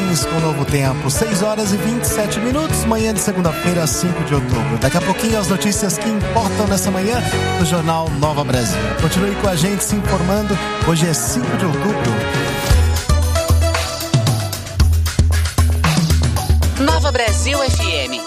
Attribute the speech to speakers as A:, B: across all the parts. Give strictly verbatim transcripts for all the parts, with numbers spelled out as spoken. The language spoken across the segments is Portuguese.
A: Nuvens com novo tempo. seis horas e vinte e sete minutos, manhã de segunda-feira, cinco de outubro. Daqui a pouquinho as notícias que importam nessa manhã no Jornal Nova Brasil. Continue com a gente se informando. Hoje é cinco de outubro.
B: Nova Brasil F M.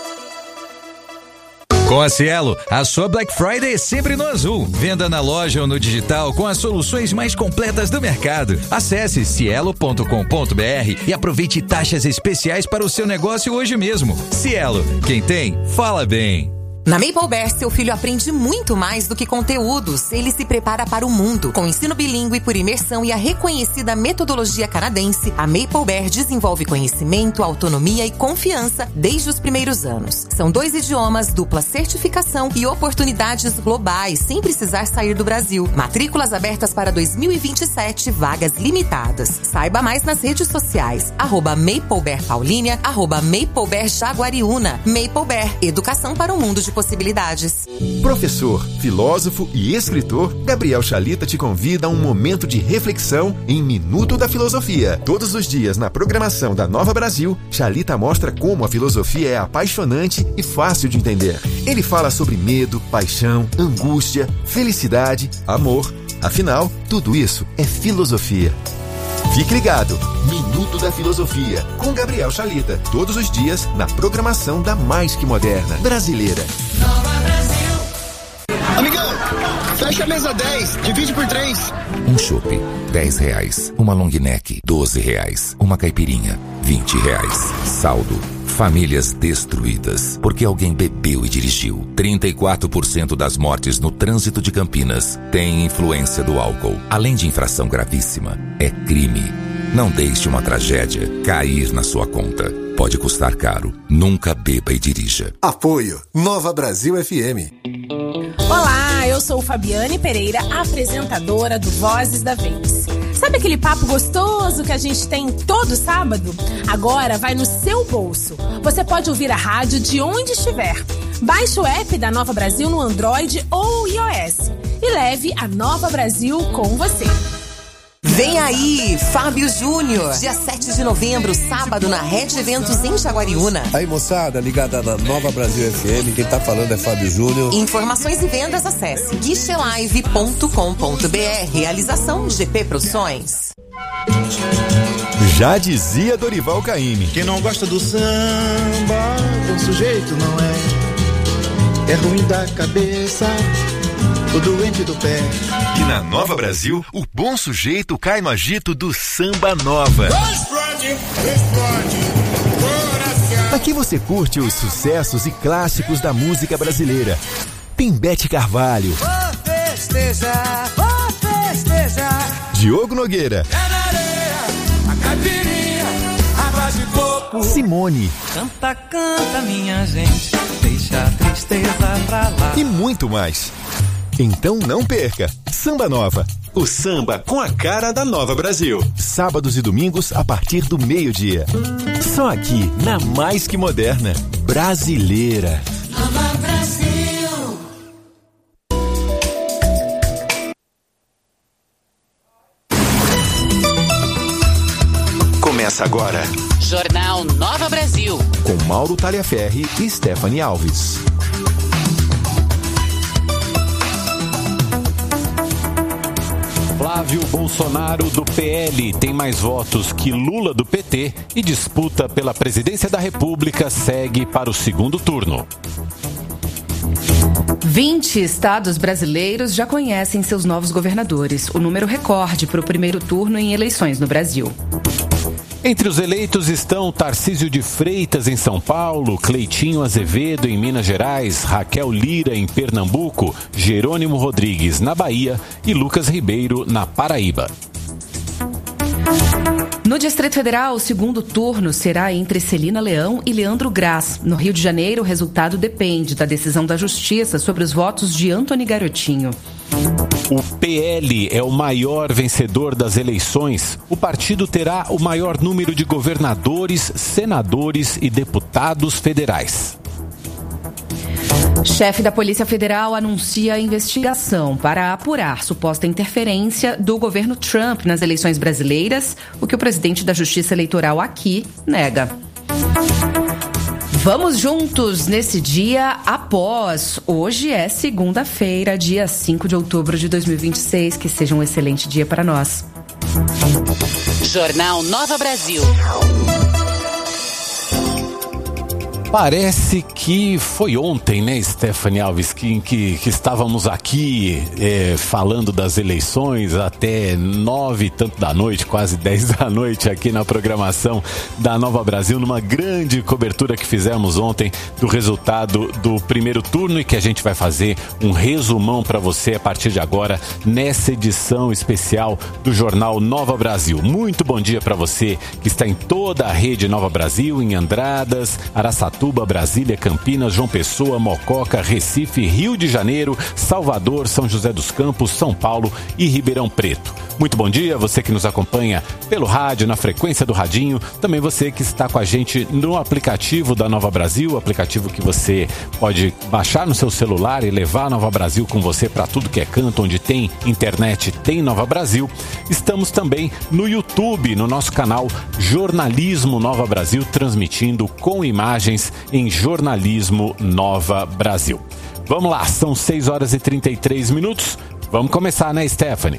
C: Com a Cielo, a sua Black Friday é sempre no azul. Venda na loja ou no digital com as soluções mais completas do mercado. Acesse cielo ponto com ponto b r e aproveite taxas especiais para o seu negócio hoje mesmo. Cielo, quem tem, fala bem.
D: Na Maple Bear, seu filho aprende muito mais do que conteúdos. Ele se prepara para o mundo. Com ensino bilíngue por imersão e a reconhecida metodologia canadense, a Maple Bear desenvolve conhecimento, autonomia e confiança desde os primeiros anos. São dois idiomas, dupla certificação e oportunidades globais, sem precisar sair do Brasil. Matrículas abertas para dois mil e vinte e sete, vagas limitadas. Saiba mais nas redes sociais, arroba Maple Bear Paulínia, arroba Maple Bear Jaguariúna. Maple Bear, educação para um mundo de possibilidades.
E: Professor, filósofo e escritor, Gabriel Chalita te convida a um momento de reflexão em Minuto da Filosofia. Todos os dias na programação da Nova Brasil, Chalita mostra como a filosofia é apaixonante e fácil de entender. Ele fala sobre medo, paixão, angústia, felicidade, amor. Afinal, tudo isso é filosofia. Fique ligado, Minuto da Filosofia, com Gabriel Chalita, todos os dias na programação da mais que moderna brasileira.
F: Nova Brasil. Amigão, fecha a mesa dez, divide por três.
G: Um chopp, dez reais. Uma long neck, doze reais. Uma caipirinha, vinte reais. Saldo. Famílias destruídas porque alguém bebeu e dirigiu. trinta e quatro por cento das mortes no trânsito de Campinas têm influência do álcool. Além de infração gravíssima, é crime. Não deixe uma tragédia cair na sua conta. Pode custar caro. Nunca beba e dirija.
H: Apoio Nova Brasil F M.
I: Olá, eu sou Fabiane Pereira, apresentadora do Vozes da Vez. Sabe aquele papo gostoso que a gente tem todo sábado? Agora vai no seu bolso. Você pode ouvir a rádio de onde estiver. Baixe o app da Nova Brasil no Android ou iOS e leve a Nova Brasil com você.
D: Vem aí, Fábio Júnior, dia sete de novembro, sábado, na Red Eventos em Jaguariúna.
J: Aí, moçada, ligada na Nova Brasil F M, quem tá falando é Fábio Júnior.
D: Informações e vendas, acesse guichelive ponto com ponto b r. Realização G P Produções.
E: Já dizia Dorival Caymmi.
K: Quem não gosta do samba, bom sujeito não é. É ruim da cabeça, o doente do pé.
E: E na Nova Brasil, o bom sujeito cai no agito do Samba Nova.
F: Explode, explode, coração.
E: Aqui você curte os sucessos e clássicos da música brasileira. Tem Bete Carvalho.
F: Vou festejar, vou festejar.
E: Diogo Nogueira.
F: É na areia, a caipirinha, água de coco.
E: Simone.
L: Canta, canta, minha gente, deixa a tristeza pra lá.
E: E muito mais. Então não perca, Samba Nova, o samba com a cara da Nova Brasil. Sábados e domingos a partir do meio-dia. Só aqui, na mais que moderna, brasileira.
F: Nova Brasil.
E: Começa agora.
B: Jornal Nova Brasil.
E: Com Mauro Talhaferri e Stephanie Alves.
M: Flávio Bolsonaro do P L tem mais votos que Lula do P T e disputa pela presidência da República segue para o segundo turno.
N: vinte estados brasileiros já conhecem seus novos governadores, o número recorde para o primeiro turno em eleições no Brasil.
M: Entre os eleitos estão Tarcísio de Freitas em São Paulo, Cleitinho Azevedo em Minas Gerais, Raquel Lira em Pernambuco, Jerônimo Rodrigues na Bahia e Lucas Ribeiro na Paraíba.
N: No Distrito Federal, o segundo turno será entre Celina Leão e Leandro Graz. No Rio de Janeiro, o resultado depende da decisão da Justiça sobre os votos de Antony Garotinho.
M: O P L é o maior vencedor das eleições. O partido terá o maior número de governadores, senadores e deputados federais.
N: Chefe da Polícia Federal anuncia investigação para apurar suposta interferência do governo Trump nas eleições brasileiras, o que o presidente da Justiça Eleitoral aqui nega. Vamos juntos nesse dia após. Hoje é segunda-feira, dia cinco de outubro de dois mil e vinte e seis. Que seja um excelente dia para nós.
B: Jornal Nova Brasil.
M: Parece que foi ontem, né, Stephanie Alves, que, que, que estávamos aqui é, falando das eleições até nove e tanto da noite, quase dez da noite, aqui na programação da Nova Brasil, numa grande cobertura que fizemos ontem do resultado do primeiro turno e que a gente vai fazer um resumão para você a partir de agora nessa edição especial do Jornal Nova Brasil. Muito bom dia para você que está em toda a rede Nova Brasil, em Andradas, Araçatuba, Brasília, Campinas, João Pessoa, Mococa, Recife, Rio de Janeiro, Salvador, São José dos Campos, São Paulo e Ribeirão Preto. Muito bom dia, você que nos acompanha pelo rádio, na frequência do radinho, também você que está com a gente no aplicativo da Nova Brasil, aplicativo que você pode baixar no seu celular e levar a Nova Brasil com você para tudo que é canto, onde tem internet, tem Nova Brasil. Estamos também no YouTube, no nosso canal Jornalismo Nova Brasil, transmitindo com imagens em Jornalismo Nova Brasil. Vamos lá, são seis horas e trinta e três minutos. Vamos começar, né, Stephanie?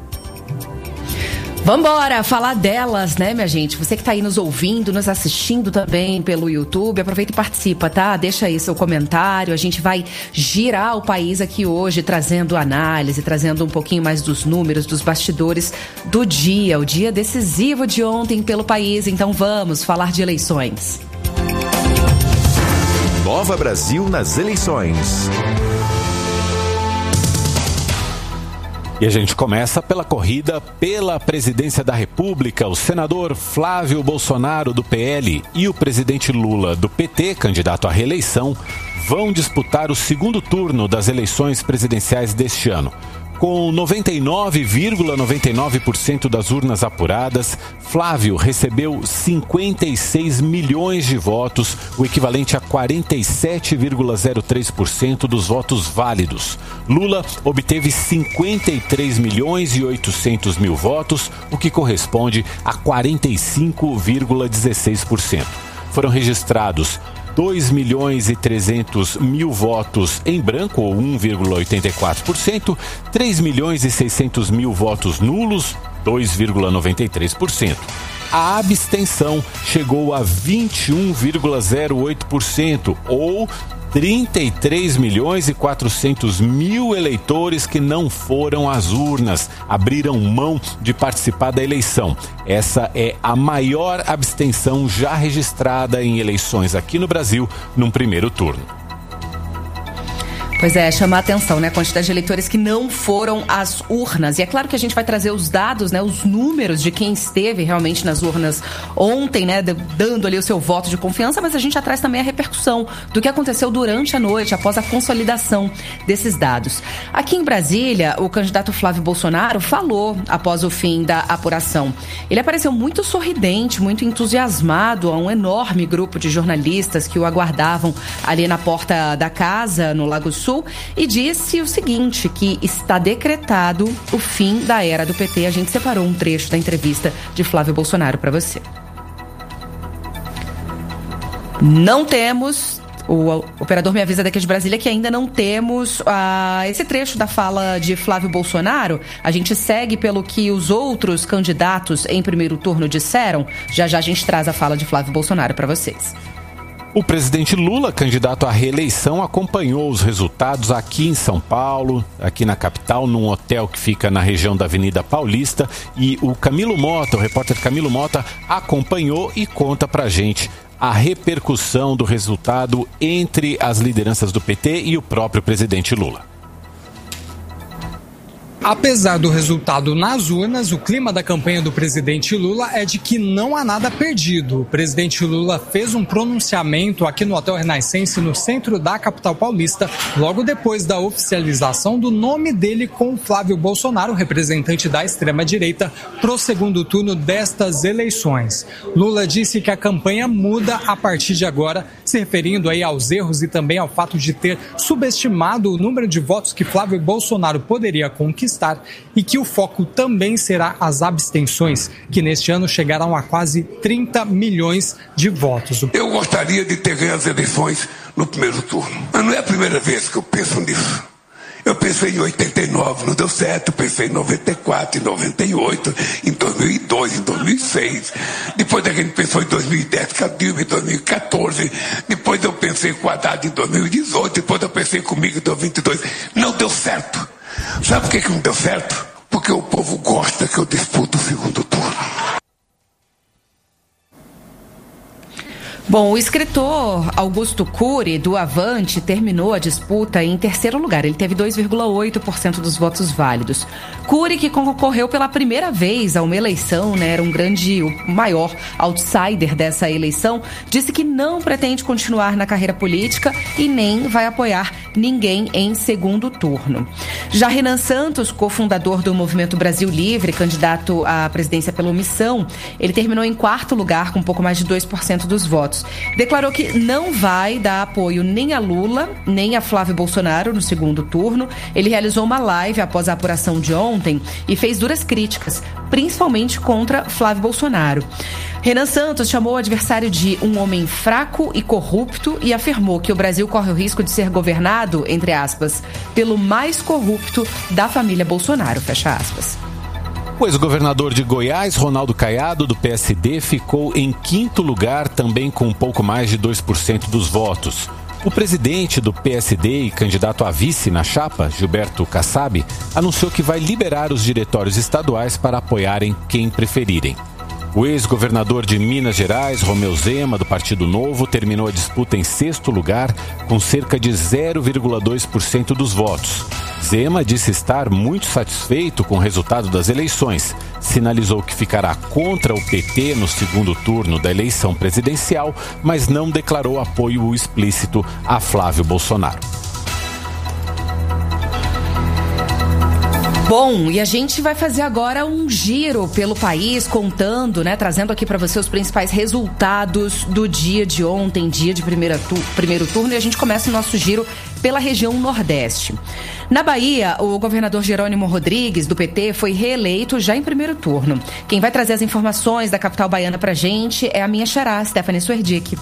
N: Vambora falar delas, né, minha gente? Você que tá aí nos ouvindo, nos assistindo também pelo YouTube, aproveita e participa, tá? Deixa aí seu comentário, a gente vai girar o país aqui hoje, trazendo análise, trazendo um pouquinho mais dos números, dos bastidores do dia, o dia decisivo de ontem pelo país. Então vamos falar de eleições.
E: Nova Brasil nas eleições.
M: E a gente começa pela corrida pela presidência da República. O senador Flávio Bolsonaro, do P L, e o presidente Lula, do P T, candidato à reeleição, vão disputar o segundo turno das eleições presidenciais deste ano. Com noventa e nove vírgula noventa e nove por cento das urnas apuradas, Flávio recebeu cinquenta e seis milhões de votos, o equivalente a quarenta e sete vírgula zero três por cento dos votos válidos. Lula obteve cinquenta e três milhões e oitocentos mil votos, o que corresponde a quarenta e cinco vírgula dezesseis por cento. Foram registrados dois milhões e trezentos mil votos em branco, ou um vírgula oitenta e quatro por cento, três milhões e seiscentos mil votos nulos, dois vírgula noventa e três por cento. A abstenção chegou a vinte e um vírgula zero oito por cento, ou trinta e três milhões e quatrocentos mil eleitores que não foram às urnas, abriram mão de participar da eleição. Essa é a maior abstenção já registrada em eleições aqui no Brasil num primeiro turno.
N: Pois é, chamar a atenção, né? A quantidade de eleitores que não foram às urnas. E é claro que a gente vai trazer os dados, né? Os números de quem esteve realmente nas urnas ontem, né? Dando ali o seu voto de confiança, mas a gente já traz também a repercussão do que aconteceu durante a noite, após a consolidação desses dados. Aqui em Brasília, o candidato Flávio Bolsonaro falou após o fim da apuração. Ele apareceu muito sorridente, muito entusiasmado a um enorme grupo de jornalistas que o aguardavam ali na porta da casa, no Lago Sul, e disse o seguinte, que está decretado o fim da era do P T. A gente separou um trecho da entrevista de Flávio Bolsonaro para você. Não temos... O operador me avisa daqui de Brasília que ainda não temos uh, esse trecho da fala de Flávio Bolsonaro. A gente segue pelo que os outros candidatos em primeiro turno disseram. Já já a gente traz a fala de Flávio Bolsonaro para vocês.
M: O presidente Lula, candidato à reeleição, acompanhou os resultados aqui em São Paulo, aqui na capital, num hotel que fica na região da Avenida Paulista. E o Camilo Mota, o repórter Camilo Mota, acompanhou e conta pra gente a repercussão do resultado entre as lideranças do P T e o próprio presidente Lula.
O: Apesar do resultado nas urnas, o clima da campanha do presidente Lula é de que não há nada perdido. O presidente Lula fez um pronunciamento aqui no Hotel Renascense, no centro da capital paulista, logo depois da oficialização do nome dele com Flávio Bolsonaro, representante da extrema-direita, para o segundo turno destas eleições. Lula disse que a campanha muda a partir de agora, se referindo aí aos erros e também ao fato de ter subestimado o número de votos que Flávio Bolsonaro poderia conquistar e que o foco também será as abstenções, que neste ano chegarão a quase trinta milhões de votos.
P: Eu gostaria de ter ganho as eleições no primeiro turno, mas não é a primeira vez que eu penso nisso. Eu pensei em oitenta e nove, não deu certo. Pensei em noventa e quatro, em noventa e oito, em dois mil e dois, em dois mil e seis. Depois a gente pensou em dois mil e dez, com a Dilma, em dois mil e quatorze. Depois eu pensei com o Haddad em dois mil e dezoito. Depois eu pensei comigo em dois mil e vinte e dois. Não deu certo. Sabe por que que não deu certo? Porque o povo gosta que eu disputo o segundo turno.
N: Bom, o escritor Augusto Cury, do Avante, terminou a disputa em terceiro lugar. Ele teve dois vírgula oito por cento dos votos válidos. Cury, que concorreu pela primeira vez a uma eleição, né, era um grande, o maior outsider dessa eleição, disse que não pretende continuar na carreira política e nem vai apoiar ninguém em segundo turno. Já Renan Santos, cofundador do Movimento Brasil Livre, candidato à presidência pela omissão, ele terminou em quarto lugar com um pouco mais de dois por cento dos votos. Declarou que não vai dar apoio nem a Lula, nem a Flávio Bolsonaro no segundo turno. Ele realizou uma live após a apuração de ontem e fez duras críticas, principalmente contra Flávio Bolsonaro. Renan Santos chamou o adversário de um homem fraco e corrupto e afirmou que o Brasil corre o risco de ser governado, entre aspas, pelo mais corrupto da família Bolsonaro, fecha aspas.
M: O ex-governador de Goiás, Ronaldo Caiado, do P S D, ficou em quinto lugar, também com um pouco mais de dois por cento dos votos. O presidente do P S D e candidato a vice na chapa, Gilberto Kassab, anunciou que vai liberar os diretórios estaduais para apoiarem quem preferirem. O ex-governador de Minas Gerais, Romeu Zema, do Partido Novo, terminou a disputa em sexto lugar, com cerca de zero vírgula dois por cento dos votos. Zema disse estar muito satisfeito com o resultado das eleições. Sinalizou que ficará contra o P T no segundo turno da eleição presidencial, mas não declarou apoio explícito a Flávio Bolsonaro.
N: Bom, e a gente vai fazer agora um giro pelo país, contando, né, trazendo aqui para você os principais resultados do dia de ontem, dia de primeira tu, primeiro turno, e a gente começa o nosso giro pela região Nordeste. Na Bahia, o governador Jerônimo Rodrigues, do P T, foi reeleito já em primeiro turno. Quem vai trazer as informações da capital baiana pra gente é a minha xará, Stephanie Suerdick.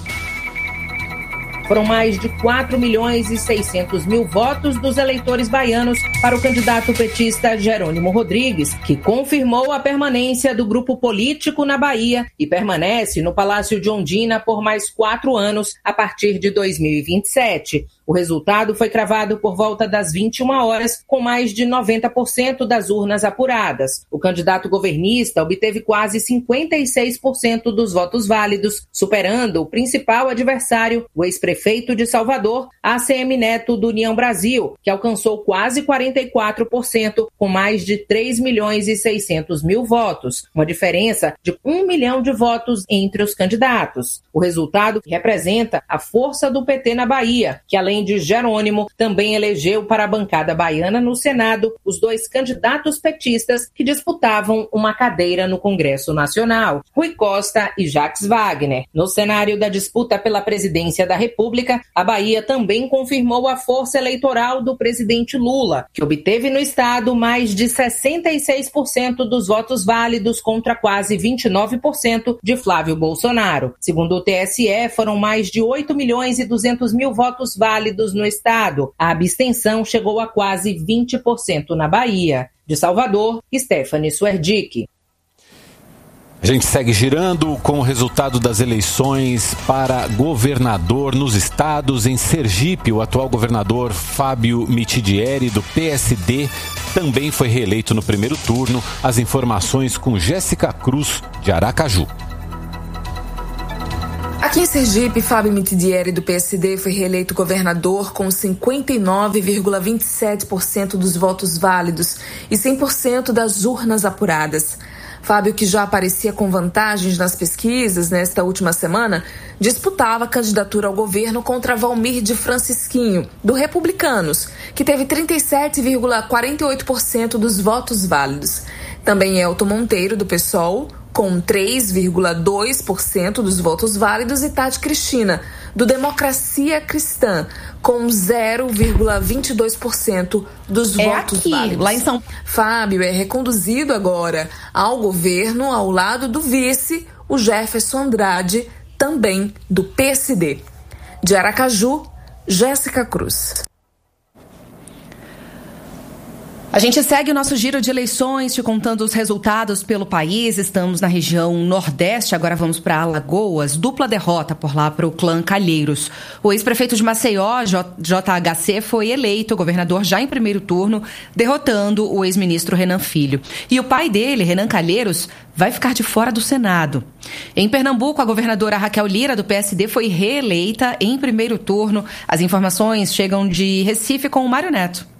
Q: Foram mais de quatro milhões e seiscentos mil votos dos eleitores baianos para o candidato petista Jerônimo Rodrigues, que confirmou a permanência do grupo político na Bahia e permanece no Palácio de Ondina por mais quatro anos a partir de dois mil e vinte e sete. O resultado foi cravado por volta das vinte e uma horas, com mais de noventa por cento das urnas apuradas. O candidato governista obteve quase cinquenta e seis por cento dos votos válidos, superando o principal adversário, o ex-prefeito de Salvador, A C M Neto, do União Brasil, que alcançou quase quarenta e quatro por cento, com mais de três milhões e seiscentos mil votos, uma diferença de um milhão de votos entre os candidatos. O resultado representa a força do P T na Bahia, que além de Jerônimo, também elegeu para a bancada baiana no Senado os dois candidatos petistas que disputavam uma cadeira no Congresso Nacional, Rui Costa e Jacques Wagner. No cenário da disputa pela presidência da República, a Bahia também confirmou a força eleitoral do presidente Lula, que obteve no estado mais de sessenta e seis por cento dos votos válidos contra quase vinte e nove por cento de Flávio Bolsonaro. Segundo o T S E, foram mais de oito milhões e duzentos mil votos válidos no estado. A abstenção chegou a quase vinte por cento na Bahia. De Salvador, Stephanie Suerdick.
M: A gente segue girando com o resultado das eleições para governador nos estados. Em Sergipe, o atual governador Fábio Mitidieri, do P S D, também foi reeleito no primeiro turno. As informações com Jéssica Cruz, de Aracaju.
R: Aqui em Sergipe, Fábio Mitidieri, do P S D, foi reeleito governador com cinquenta e nove vírgula vinte e sete por cento dos votos válidos e cem por cento das urnas apuradas. Fábio, que já aparecia com vantagens nas pesquisas nesta última semana, disputava a candidatura ao governo contra Valmir de Francisquinho, do Republicanos, que teve trinta e sete vírgula quarenta e oito por cento dos votos válidos. Também Elton Monteiro, do PSOL, com três vírgula dois por cento dos votos válidos, e Tati Cristina, do Democracia Cristã, com zero vírgula vinte e dois por cento dos
N: é
R: votos
N: aqui,
R: válidos.
N: Lá em São...
R: Fábio é reconduzido agora ao governo ao lado do vice, o Jefferson Andrade, também do P S D. De Aracaju, Jéssica Cruz.
N: A gente segue o nosso giro de eleições, te contando os resultados pelo país. Estamos na região Nordeste, agora vamos para Alagoas. Dupla derrota por lá para o clã Calheiros. O ex-prefeito de Maceió, J H C, foi eleito governador já em primeiro turno, derrotando o ex-ministro Renan Filho. E o pai dele, Renan Calheiros, vai ficar de fora do Senado. Em Pernambuco, a governadora Raquel Lira, do P S D, foi reeleita em primeiro turno. As informações chegam de Recife com o Mário Neto.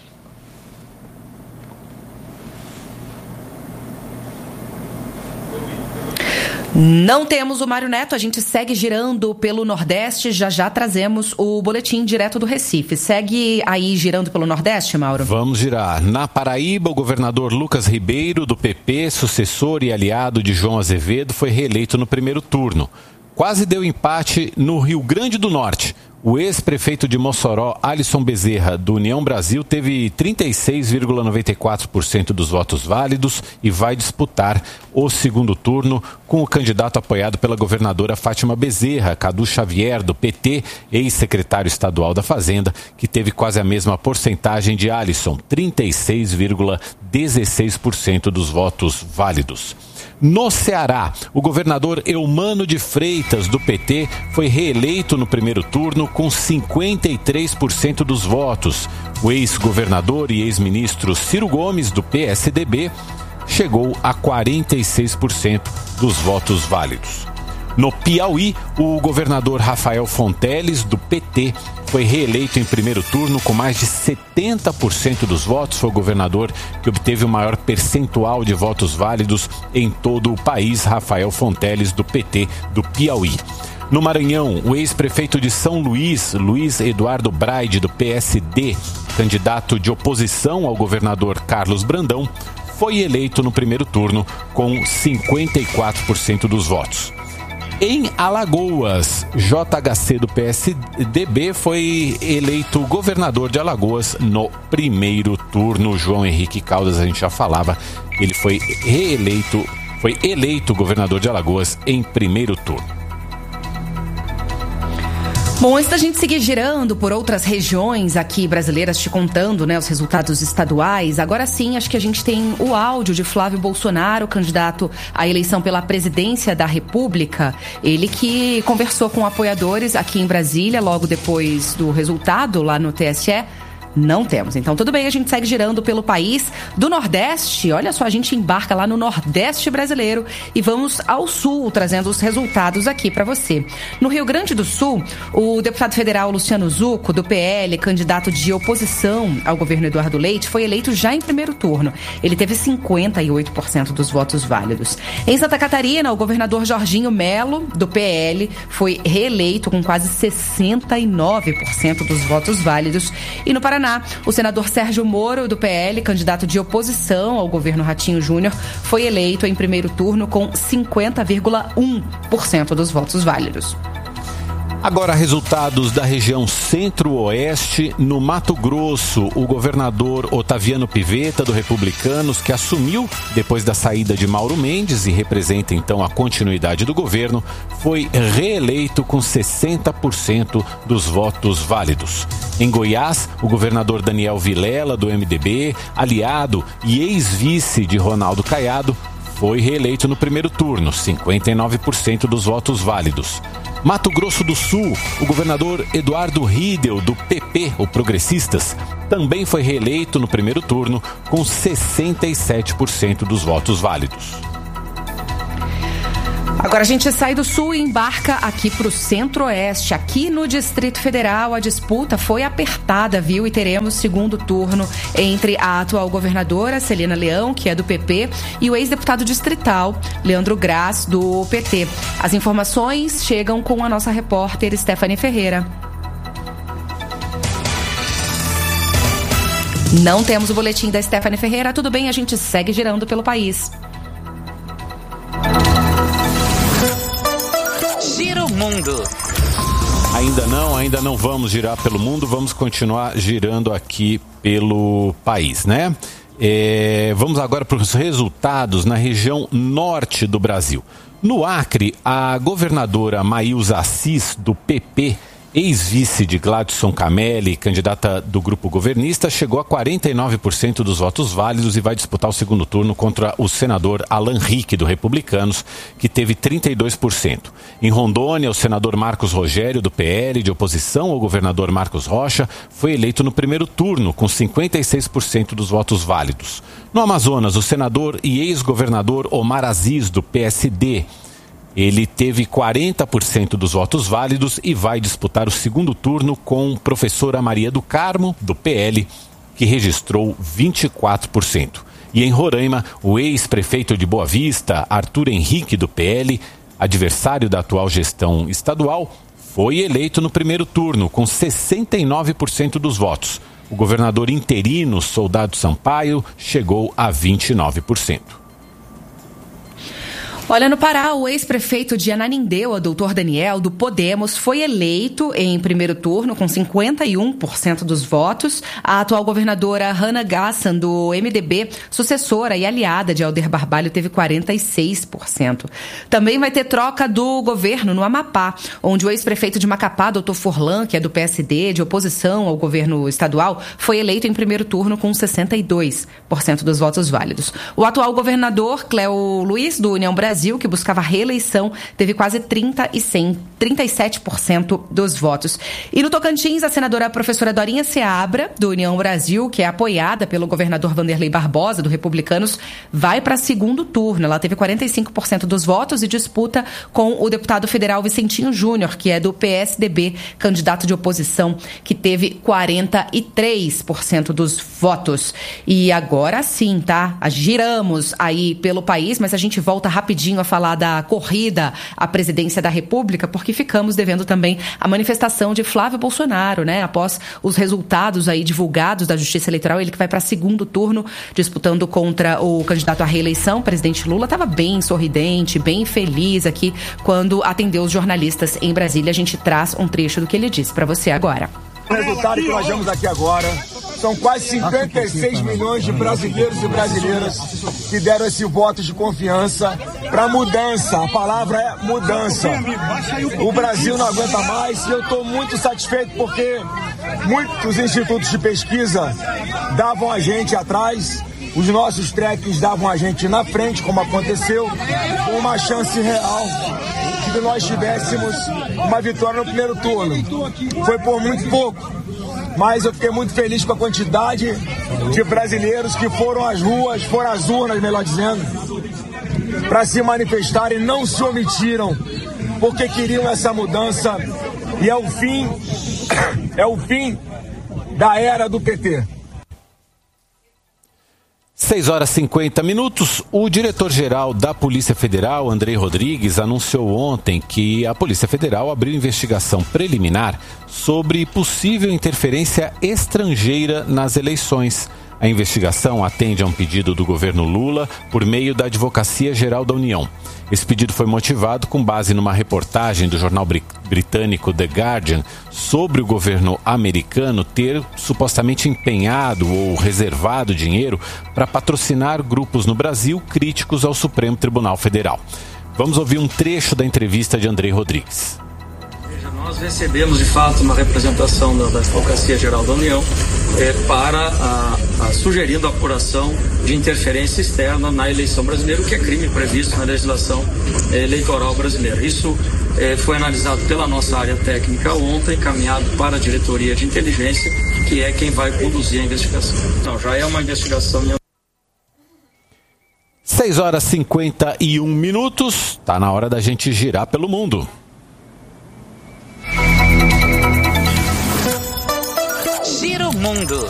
N: Não temos o Mário Neto, a gente segue girando pelo Nordeste, já já trazemos o boletim direto do Recife. Segue aí girando pelo Nordeste, Mauro?
M: Vamos girar. Na Paraíba, o governador Lucas Ribeiro, do P P, sucessor e aliado de João Azevedo, foi reeleito no primeiro turno. Quase deu empate no Rio Grande do Norte. O ex-prefeito de Mossoró, Alisson Bezerra, do União Brasil, teve trinta e seis vírgula noventa e quatro por cento dos votos válidos e vai disputar o segundo turno com o candidato apoiado pela governadora Fátima Bezerra, Cadu Xavier, do P T, ex-secretário estadual da Fazenda, que teve quase a mesma porcentagem de Alisson, trinta e seis vírgula dezesseis por cento dos votos válidos. No Ceará, o governador Eumano de Freitas, do P T, foi reeleito no primeiro turno com cinquenta e três por cento dos votos. O ex-governador e ex-ministro Ciro Gomes, do P S D B, chegou a quarenta e seis por cento dos votos válidos. No Piauí, o governador Rafael Fonteles, do P T, foi reeleito em primeiro turno com mais de setenta por cento dos votos. Foi o governador que obteve o maior percentual de votos válidos em todo o país, Rafael Fonteles, do P T, do Piauí. No Maranhão, o ex-prefeito de São Luís, Luiz Eduardo Braide, do P S D, candidato de oposição ao governador Carlos Brandão, foi eleito no primeiro turno com cinquenta e quatro por cento dos votos. Em Alagoas, J H C do P S D B foi eleito governador de Alagoas no primeiro turno. João Henrique Caldas, a gente já falava, ele foi reeleito, foi eleito governador de Alagoas em primeiro turno.
N: Bom, antes da gente seguir girando por outras regiões aqui brasileiras, te contando, né, os resultados estaduais, agora sim, acho que a gente tem o áudio de Flávio Bolsonaro, candidato à eleição pela presidência da República. Ele que conversou com apoiadores aqui em Brasília, logo depois do resultado lá no T S E. Não temos. Então, tudo bem, a gente segue girando pelo país. Do Nordeste, olha só, a gente embarca lá no Nordeste brasileiro e vamos ao Sul, trazendo os resultados aqui para você. No Rio Grande do Sul, o deputado federal Luciano Zucco, do P L, candidato de oposição ao governo Eduardo Leite, foi eleito já em primeiro turno. Ele teve cinquenta e oito por cento dos votos válidos. Em Santa Catarina, o governador Jorginho Melo, do P L, foi reeleito com quase sessenta e nove por cento dos votos válidos. E no Paraná, o senador Sérgio Moro, do P L, candidato de oposição ao governo Ratinho Júnior, foi eleito em primeiro turno com cinquenta vírgula um por cento dos votos válidos.
M: Agora, resultados da região Centro-Oeste. No Mato Grosso, o governador Otaviano Pivetta, do Republicanos, que assumiu depois da saída de Mauro Mendes e representa então a continuidade do governo, foi reeleito com sessenta por cento dos votos válidos. Em Goiás, o governador Daniel Vilela, do M D B, aliado e ex-vice de Ronaldo Caiado, foi reeleito no primeiro turno, cinquenta e nove por cento dos votos válidos. Mato Grosso do Sul, o governador Eduardo Riedel, do P P, o Progressistas, também foi reeleito no primeiro turno com sessenta e sete por cento dos votos válidos.
N: Agora a gente sai do Sul e embarca aqui para o Centro-Oeste. Aqui no Distrito Federal, a disputa foi apertada, viu? E teremos segundo turno entre a atual governadora, Celina Leão, que é do P P, e o ex-deputado distrital, Leandro Graz, do P T. As informações chegam com a nossa repórter, Stephanie Ferreira. Não temos o boletim da Stephanie Ferreira. Tudo bem, a gente segue girando pelo país.
B: Giro Mundo.
M: Ainda não, ainda não vamos girar pelo mundo, vamos continuar girando aqui pelo país, né? É, vamos agora para os resultados na região norte do Brasil. No Acre, a governadora Maílza Assis, do P P, ex-vice de Gladson Camelli, candidata do grupo governista, chegou a quarenta e nove por cento dos votos válidos e vai disputar o segundo turno contra o senador Alan Rick, do Republicanos, que teve trinta e dois por cento. Em Rondônia, o senador Marcos Rogério, do P L, de oposição ao governador Marcos Rocha, foi eleito no primeiro turno, com cinquenta e seis por cento dos votos válidos. No Amazonas, o senador e ex-governador Omar Aziz, do P S D, ele teve quarenta por cento dos votos válidos e vai disputar o segundo turno com a professora Maria do Carmo, do P L, que registrou vinte e quatro por cento. E em Roraima, o ex-prefeito de Boa Vista, Arthur Henrique, do P L, adversário da atual gestão estadual, foi eleito no primeiro turno com sessenta e nove por cento dos votos. O governador interino, Soldado Sampaio, chegou a vinte e nove por cento.
N: Olha, no Pará, o ex-prefeito de Ananindeua, doutor Daniel, do Podemos, foi eleito em primeiro turno com cinquenta e um por cento dos votos. A atual governadora Hannah Gassan, do M D B, sucessora e aliada de Alder Barbalho, teve quarenta e seis por cento. Também vai ter troca do governo no Amapá, onde o ex-prefeito de Macapá, doutor Forlan, que é do P S D, de oposição ao governo estadual, foi eleito em primeiro turno com sessenta e dois por cento dos votos válidos. O atual governador, Cléo Luiz, do União Brasil, que buscava reeleição, teve quase trinta e sete por cento dos votos. E no Tocantins, a senadora professora Dorinha Seabra, do União Brasil, que é apoiada pelo governador Vanderlei Barbosa, do Republicanos, vai para segundo turno. Ela teve quarenta e cinco por cento dos votos e disputa com o deputado federal Vicentinho Júnior, que é do P S D B, candidato de oposição, que teve quarenta e três por cento dos votos. E agora sim, tá? Giramos aí pelo país, mas a gente volta rapidinho a falar da corrida à presidência da República, porque ficamos devendo também a manifestação de Flávio Bolsonaro, né? Após os resultados aí divulgados da Justiça Eleitoral, ele que vai para segundo turno, disputando contra o candidato à reeleição, presidente Lula, estava bem sorridente, bem feliz aqui quando atendeu os jornalistas em Brasília. A gente traz um trecho do que ele disse para você agora.
S: O resultado que nós vemos aqui agora são quase cinquenta e seis milhões de brasileiros e brasileiras que deram esse voto de confiança para mudança. A palavra é mudança. O Brasil não aguenta mais e eu estou muito satisfeito porque muitos institutos de pesquisa davam a gente atrás, os nossos trekkings davam a gente na frente, como aconteceu, com uma chance real de que nós tivéssemos uma vitória no primeiro turno. Foi por muito pouco, mas eu fiquei muito feliz com a quantidade de brasileiros que foram às ruas, foram às urnas, melhor dizendo, para se manifestarem, não se omitiram, porque queriam essa mudança e é o fim, é o fim da era do P T.
M: seis horas e cinquenta minutos. O diretor-geral da Polícia Federal, Andrei Rodrigues, anunciou ontem que a Polícia Federal abriu investigação preliminar sobre possível interferência estrangeira nas eleições. A investigação atende a um pedido do governo Lula por meio da Advocacia Geral da União. Esse pedido foi motivado com base numa reportagem do jornal britânico The Guardian sobre o governo americano ter supostamente empenhado ou reservado dinheiro para patrocinar grupos no Brasil críticos ao Supremo Tribunal Federal. Vamos ouvir um trecho da entrevista de Andrei Rodrigues.
T: Nós recebemos, de fato, uma representação da, da Advocacia Geral da União é, para a, a, sugerindo a apuração de interferência externa na eleição brasileira, o que é crime previsto na legislação é, eleitoral brasileira. Isso é, foi analisado pela nossa área técnica ontem, encaminhado para a Diretoria de Inteligência, que é quem vai conduzir a investigação. Então, já é uma investigação em...
M: seis horas e cinquenta e um minutos. Está na hora da gente girar pelo mundo.
B: Giro Mundo.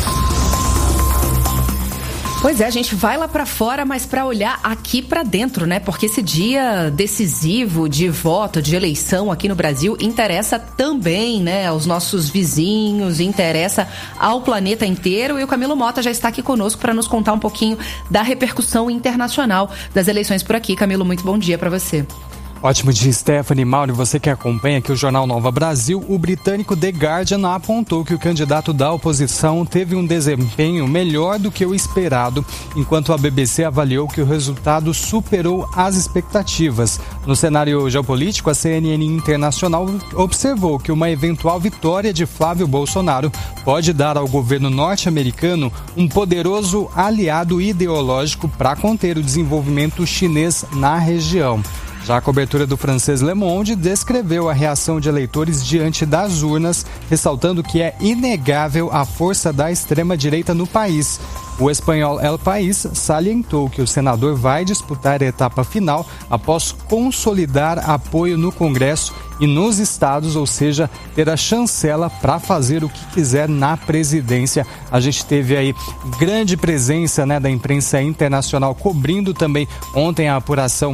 N: Pois é, a gente vai lá pra fora, mas pra olhar aqui pra dentro, né? Porque esse dia decisivo de voto, de eleição aqui no Brasil interessa também, né, aos nossos vizinhos, interessa ao planeta inteiro. E o Camilo Mota já está aqui conosco para nos contar um pouquinho da repercussão internacional das eleições por aqui. Camilo, muito bom dia pra você.
O: Ótimo dia, Stephanie, Mauro, você que acompanha aqui o Jornal Nova Brasil, o britânico The Guardian apontou que o candidato da oposição teve um desempenho melhor do que o esperado, enquanto a B B C avaliou que o resultado superou as expectativas. No cenário geopolítico, a C N N Internacional observou que uma eventual vitória de Flávio Bolsonaro pode dar ao governo norte-americano um poderoso aliado ideológico para conter o desenvolvimento chinês na região. Já a cobertura do francês Le Monde descreveu a reação de eleitores diante das urnas, ressaltando que é inegável a força da extrema-direita no país. O espanhol El País salientou que o senador vai disputar a etapa final após consolidar apoio no Congresso e nos estados, ou seja, ter a chancela para fazer o que quiser na presidência. A gente teve aí grande presença, né, da imprensa internacional cobrindo também ontem a apuração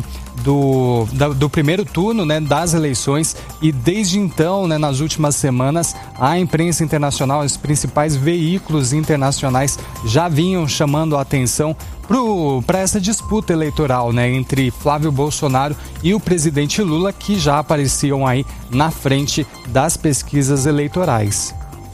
O: do, da, do primeiro turno, né, das eleições, e desde então, né, nas últimas semanas, a imprensa internacional, os principais veículos internacionais já vinham chamando a atenção para essa disputa eleitoral, né, entre Flávio Bolsonaro e o presidente Lula, que já apareciam aí na frente das pesquisas eleitorais.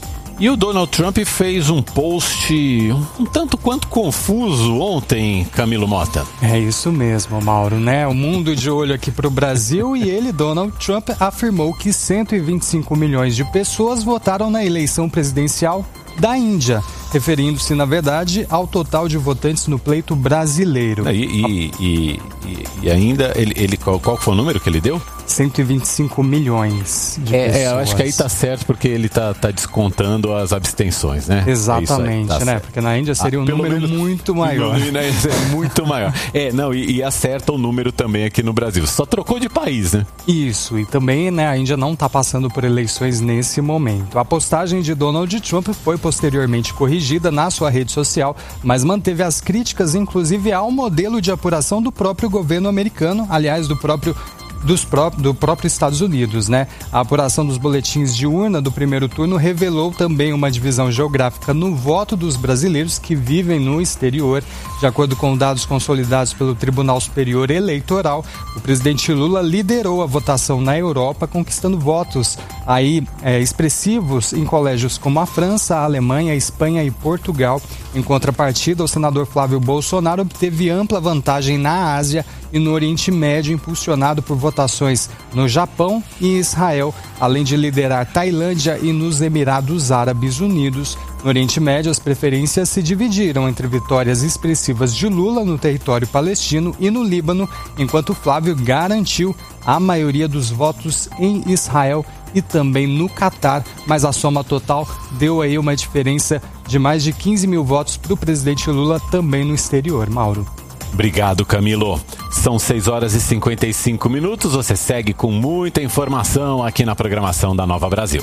M: E o Donald Trump fez um post um tanto quanto confuso ontem, Camilo Mota.
O: É isso mesmo, Mauro, né? O mundo de olho aqui pro Brasil, e ele, Donald Trump, afirmou que cento e vinte e cinco milhões de pessoas votaram na eleição presidencial da Índia, referindo-se, na verdade, ao total de votantes no pleito brasileiro.
M: E, e, e, e ainda, ele, ele, qual, qual foi o número que ele deu?
O: cento e vinte e cinco milhões de
M: é,
O: pessoas.
M: É, eu acho que aí tá certo, porque ele tá, tá descontando as abstenções, né?
O: Exatamente,
M: é aí, tá
O: né?
M: certo.
O: Porque na Índia seria ah, um número menos, muito maior.
M: No, né? É muito maior. É, não, e, e acerta o número também aqui no Brasil. Só trocou de país, né?
O: Isso, e também, né, a Índia não tá passando por eleições nesse momento. A postagem de Donald Trump foi posteriormente corrigida na sua rede social, mas manteve as críticas, inclusive, ao modelo de apuração do próprio governo americano, aliás, do próprio Dos pró- do próprio Estados Unidos, né? A apuração dos boletins de urna do primeiro turno revelou também uma divisão geográfica no voto dos brasileiros que vivem no exterior. De acordo com dados consolidados pelo Tribunal Superior Eleitoral, o presidente Lula liderou a votação na Europa, conquistando votos aí é, expressivos em colégios como a França, a Alemanha, a Espanha e Portugal. Em contrapartida, o senador Flávio Bolsonaro obteve ampla vantagem na Ásia e no Oriente Médio, impulsionado por votações no Japão e Israel, além de liderar Tailândia e nos Emirados Árabes Unidos. No Oriente Médio, as preferências se dividiram entre vitórias expressivas de Lula no território palestino e no Líbano, enquanto Flávio garantiu a maioria dos votos em Israel e também no Catar, mas a soma total deu aí uma diferença de mais de quinze mil votos para o presidente Lula também no exterior, Mauro.
M: Obrigado, Camilo. São seis horas e cinquenta e cinco minutos. Você segue com muita informação aqui na programação da Nova Brasil.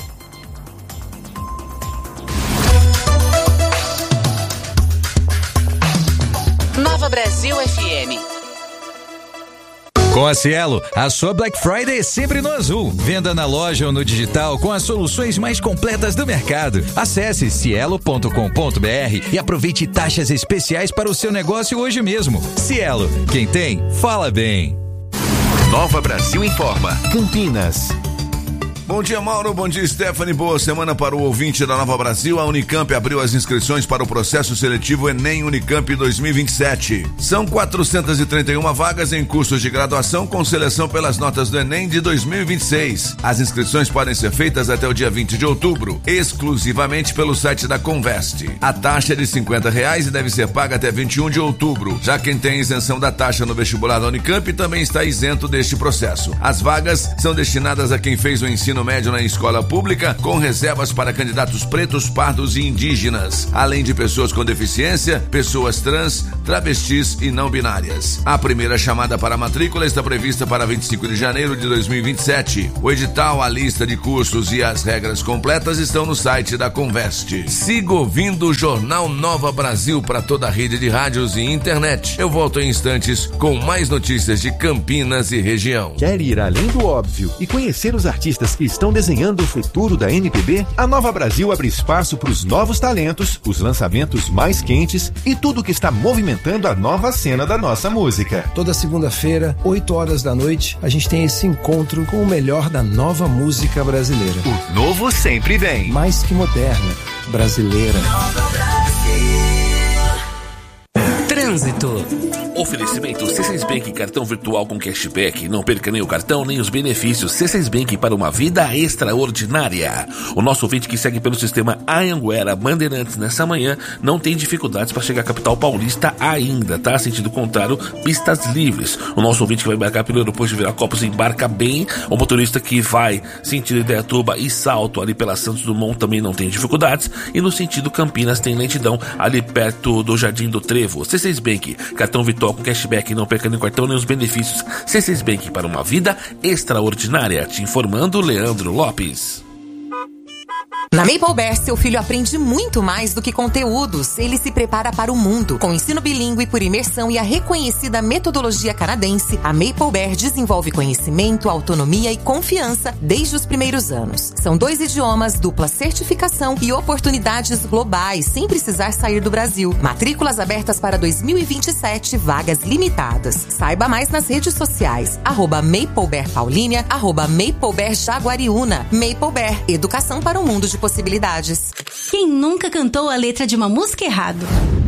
B: Nova Brasil F M.
C: Com a Cielo, a sua Black Friday é sempre no azul. Venda na loja ou no digital com as soluções mais completas do mercado. Acesse cielo ponto com ponto b r e aproveite taxas especiais para o seu negócio hoje mesmo. Cielo, quem tem, fala bem.
E: Nova Brasil informa. Campinas.
U: Bom dia, Mauro. Bom dia, Stephanie. Boa semana para o ouvinte da Nova Brasil. A Unicamp abriu as inscrições para o processo seletivo Enem Unicamp dois mil e vinte e sete. São quatrocentas e trinta e uma vagas em cursos de graduação com seleção pelas notas do Enem de dois mil e vinte e seis. As inscrições podem ser feitas até o dia vinte de outubro, exclusivamente pelo site da Conveste. A taxa é de cinquenta reais e deve ser paga até vinte e um de outubro. Já quem tem isenção da taxa no vestibular da Unicamp também está isento deste processo. As vagas são destinadas a quem fez o ensino médio na escola pública, com reservas para candidatos pretos, pardos e indígenas, além de pessoas com deficiência, pessoas trans, travestis e não binárias. A primeira chamada para a matrícula está prevista para vinte e cinco de janeiro de dois mil e vinte e sete. O edital, a lista de cursos e as regras completas estão no site da Conveste. Siga ouvindo o Jornal Nova Brasil para toda a rede de rádios e internet. Eu volto em instantes com mais notícias de Campinas e região.
E: Quer ir além do óbvio e conhecer os artistas que estão desenhando o futuro da M P B, a Nova Brasil abre espaço para os novos talentos, os lançamentos mais quentes e tudo que está movimentando a nova cena da nossa música.
A: Toda segunda-feira, oito horas da noite, a gente tem esse encontro com o melhor da nova música brasileira.
E: O novo sempre vem.
A: Mais que moderna, brasileira.
B: Trânsito.
V: Oferecimento C seis Bank, cartão virtual com cashback. Não perca nem o cartão, nem os benefícios. C seis Bank para uma vida extraordinária. O nosso ouvinte que segue pelo sistema Anhanguera Bandeirantes nessa manhã não tem dificuldades para chegar à capital paulista ainda, tá? Sentido contrário, pistas livres. O nosso ouvinte que vai embarcar pelo aeroporto de Viracopos embarca bem. O motorista que vai sentido Indaiatuba e Salto ali pela Santos Dumont também não tem dificuldades. E no sentido Campinas tem lentidão ali perto do Jardim do Trevo. C seis Bank, cartão virtual com cashback, não perca nem o cartão nem os benefícios. C seis Bank para uma vida extraordinária. Te informando, Leandro Lopes.
D: Na Maple seu filho aprende muito mais do que conteúdos. Ele se prepara para o mundo. Com ensino bilíngue por imersão e a reconhecida metodologia canadense, a Maple desenvolve conhecimento, autonomia e confiança desde os primeiros anos. São dois idiomas, dupla certificação e oportunidades globais, sem precisar sair do Brasil. Matrículas abertas para dois mil e vinte e sete, vagas limitadas. Saiba mais nas redes sociais, arroba Maple Paulínia, arroba Maple Jaguariúna. Maple educação para um mundo de possibilidades.
W: Quem nunca cantou a letra de uma música errado?